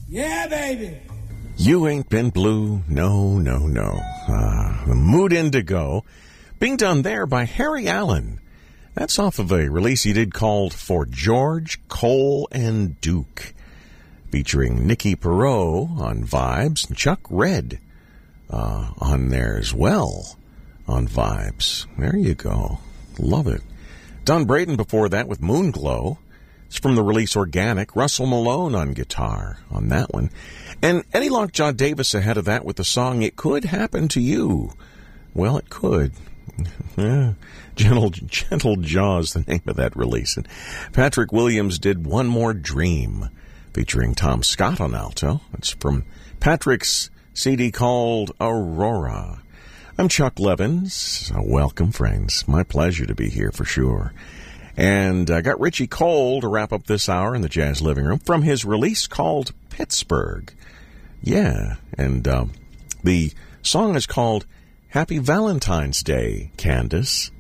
Yeah, baby. You Ain't Been Blue, no, no, no. The Mood Indigo, being done there by Harry Allen. That's off of a release he did called For George, Cole, and Duke, featuring Nicky Perot on vibes and Chuck Red on there as well on vibes. There you go. Love it. Don Braden before that with Moonglow. It's from the release Organic. Russell Malone on guitar on that one. And Eddie Lockjaw Davis ahead of that with the song It Could Happen to You. Well, it could. Gentle Jaws, the name of that release. And Patrick Williams did One More Dream, featuring Tom Scott on alto. It's from Patrick's CD called Aurora. I'm Chuck Levins. Welcome, friends. My pleasure to be here for sure. And I got Richie Cole to wrap up this hour in the Jazz Living Room from his release called Pittsburgh. Yeah, and the song is called Happy Valentine's Day, Candace.